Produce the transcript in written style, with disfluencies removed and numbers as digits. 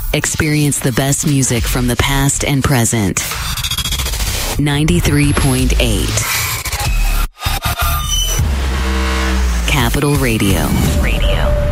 Experience the best music from the past and present. 93.8 Capital Radio.